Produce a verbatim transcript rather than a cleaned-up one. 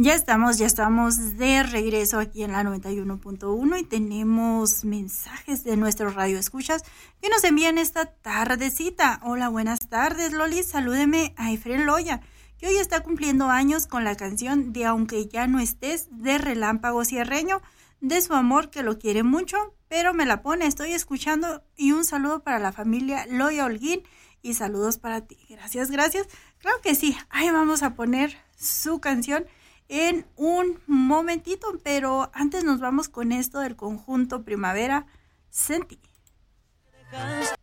Ya estamos, ya estamos de regreso aquí en la noventa y uno punto uno y tenemos mensajes de nuestros radioescuchas que nos envían esta tardecita. Hola, buenas tardes, Loli. Salúdeme a Efren Loya, que hoy está cumpliendo años con la canción de Aunque ya no estés, de Relámpago Sierreño, de su amor que lo quiere mucho, pero me la pone, estoy escuchando, y un saludo para la familia Loya Holguín y saludos para ti. Gracias, gracias. Claro que sí, ahí vamos a poner su canción en un momentito, pero antes nos vamos con esto del conjunto Primavera, Sentí.